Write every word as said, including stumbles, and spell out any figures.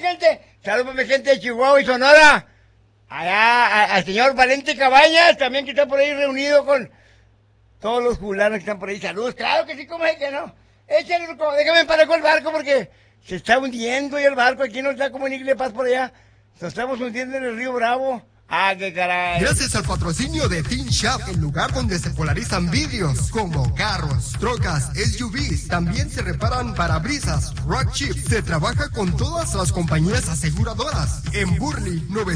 gente. Saludos para mi gente de Chihuahua y Sonora. Allá a- al señor Valente Cabañas, también que está por ahí reunido con todos los julanos que están por ahí. Saludos, claro que sí, como es que no. Échale, loco, déjame parar con el barco porque se está hundiendo y el barco aquí no está como en Igle Paz por allá. Nos estamos hundiendo en el río Bravo. Ah, qué caray. Gracias al patrocinio de Teen Shop, el lugar donde se polarizan vidrios como carros, trocas, S U Vs. También se reparan parabrisas, rock chips. Se trabaja con todas las compañías aseguradoras. En Burley,